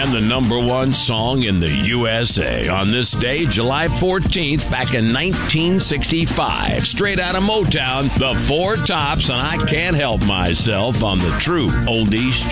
and the #1 song in the USA on this day, July 14th, back in 1965. Straight out of Motown, the Four Tops, and I Can't Help Myself on the True Oldies